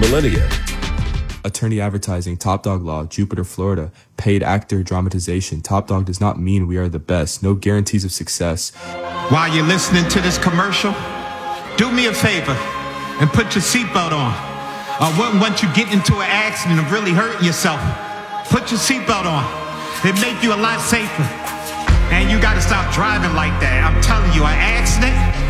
millennia. Attorney advertising, Top Dog Law, Jupiter, Florida. Paid actor, dramatization. Top Dog does not mean we are the best. No guarantees of success. While you're listening to this commercial, do me a favor and put your seatbelt on. I wouldn't want you getting into an accident and really hurting yourself. Put your seatbelt on. It'd make you a lot safer. And you gotta stop driving like that. I'm telling you, an accident